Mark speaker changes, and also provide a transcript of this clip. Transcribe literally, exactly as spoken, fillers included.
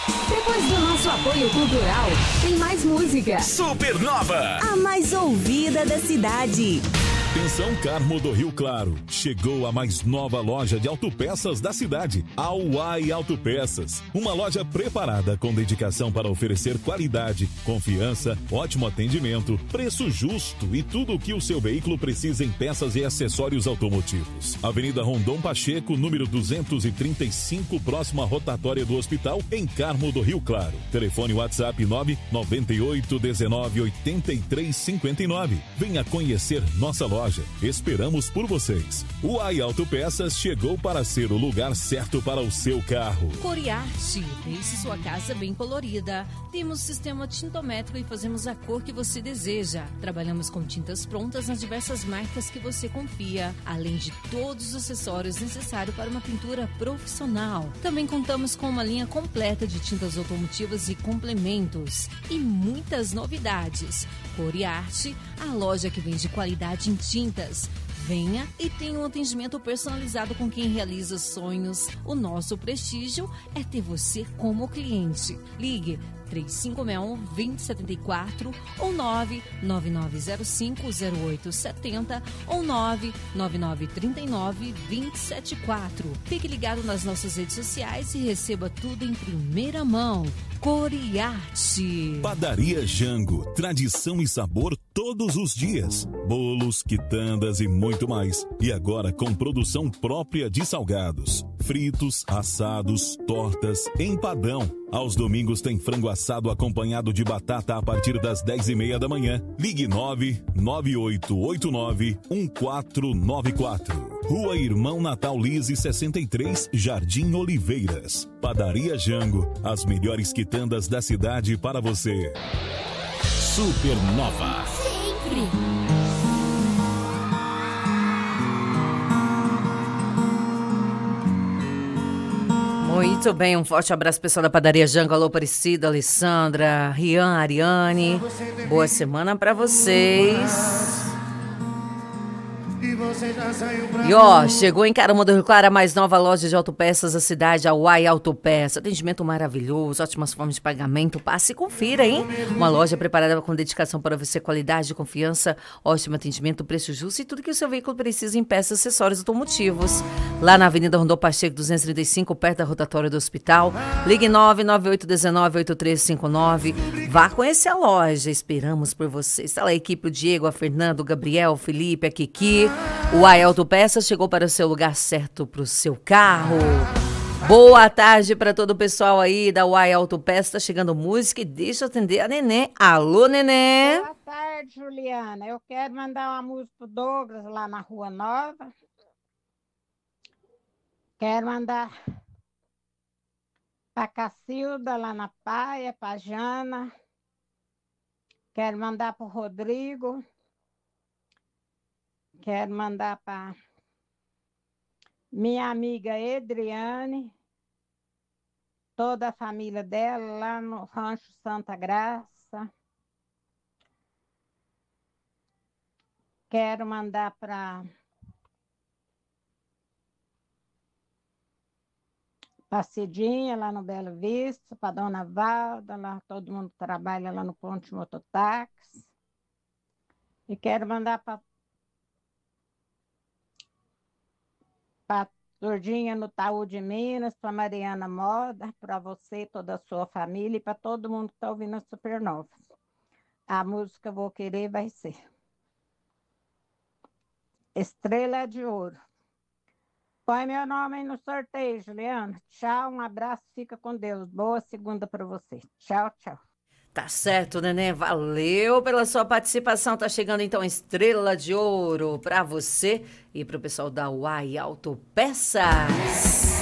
Speaker 1: Depois do nosso apoio cultural, tem mais música.
Speaker 2: Supernova,
Speaker 3: a mais ouvida da cidade.
Speaker 4: Atenção, Carmo do Rio Claro. Chegou a mais nova loja de autopeças da cidade, a Uai Autopeças. Uma loja preparada com dedicação para oferecer qualidade, confiança, ótimo atendimento, preço justo e tudo o que o seu veículo precisa em peças e acessórios automotivos. Avenida Rondon Pacheco, número duzentos e trinta e cinco, próximo à rotatória do hospital, em Carmo do Rio Claro. Telefone WhatsApp nove nove oito um nove oito três cinco nove. Venha conhecer nossa loja. Esperamos por vocês. O Uai Autopeças chegou para ser o lugar certo para o seu carro.
Speaker 5: Coriarte, deixe sua casa bem colorida. Temos sistema tintométrico e fazemos a cor que você deseja. Trabalhamos com tintas prontas nas diversas marcas que você confia, além de todos os acessórios necessários para uma pintura profissional. Também contamos com uma linha completa de tintas automotivas e complementos. E muitas novidades. Coriarte, a loja que vende qualidade em tintas. Venha e tenha um atendimento personalizado com quem realiza sonhos. O nosso prestígio é ter você como cliente. Ligue três cinco seis um, dois zero sete quatro ou nove nove nove zero cinco zero oito sete zero ou nove nove nove três nove dois sete quatro. Fique ligado nas nossas redes sociais e receba tudo em primeira mão. Coriarte.
Speaker 4: Padaria Jango, tradição e sabor todos os dias. Bolos, quitandas e muito mais. E agora com produção própria de salgados, fritos, assados, tortas, empadão. Aos domingos tem frango assado acompanhado de batata a partir das dez e meia da manhã. Ligue nove nove oito oito nove um quatro nove quatro. Rua Irmão Natal Lise sessenta e três, Jardim Oliveiras. Padaria Jango, as melhores quitandas da cidade para você. Supernova.
Speaker 1: Sempre.
Speaker 6: Muito bem, um forte abraço pessoal da Padaria Jango. Alô, Aparecida, Alessandra, Rian, Ariane. Boa semana pra vocês. E ó, chegou em Carmo do Rio Claro a mais nova loja de autopeças da cidade, a Uai Autopeça. Atendimento maravilhoso, ótimas formas de pagamento. Passe e confira, hein? Uma loja preparada com dedicação para você, qualidade, confiança, ótimo atendimento, preço justo e tudo que o seu veículo precisa em peças e acessórios automotivos. Lá na Avenida Rondon Pacheco duzentos e trinta e cinco, perto da rotatória do hospital. Ligue nove nove oito um nove oito três cinco nove. Vá conhecer a loja, esperamos por você. Está lá a equipe, o Diego, a Fernando, o Gabriel, o Felipe, a Kiki. O Uai Autopeças chegou para o seu lugar certo para o seu carro. Boa tarde para todo o pessoal aí da Uai Autopeças. Está chegando música e deixa eu atender a Nenê. Alô, Nenê.
Speaker 7: Boa tarde, Juliana. Eu quero mandar uma música pro Douglas lá na Rua Nova. Quero mandar para Cacilda lá na Praia, para Jana. Quero mandar para o Rodrigo. Quero mandar para minha amiga Edriane, toda a família dela, lá no Rancho Santa Graça. Quero mandar para para Cidinha, lá no Belo Vista, para Dona Valda, lá todo mundo trabalha lá no Ponte Mototáxi. E quero mandar para para Tordinha no Taú de Minas, para Mariana Moda, para você, toda a sua família e para todo mundo que está ouvindo a Supernova. A música Vou Querer vai ser Estrela de Ouro. Põe meu nome aí no sorteio, Juliana. Tchau, um abraço, fica com Deus. Boa segunda para você. Tchau, tchau.
Speaker 6: Tá certo, Nenê. Valeu pela sua participação. Tá chegando então a Estrela de Ouro para você e para o pessoal da Uai Autopeças.